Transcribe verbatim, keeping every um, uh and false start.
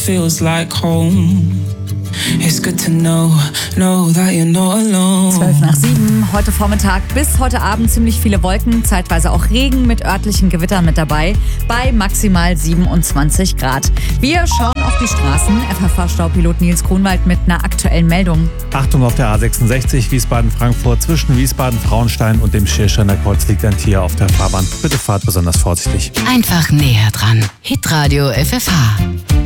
feels like home. It's good to know, know that you're not alone. zwölf nach sieben, heute Vormittag bis heute Abend ziemlich viele Wolken, zeitweise auch Regen mit örtlichen Gewittern mit dabei, bei maximal siebenundzwanzig Grad. Wir schauen auf die Straßen. F F V-Staupilot Nils Grunwald mit einer aktuellen Meldung. Achtung auf der A sechsundsechzig Wiesbaden-Frankfurt. Zwischen Wiesbaden-Frauenstein und dem Schilschender Kreuz liegt ein Tier auf der Fahrbahn. Bitte fahrt besonders vorsichtig. Einfach näher dran. Hitradio F F H.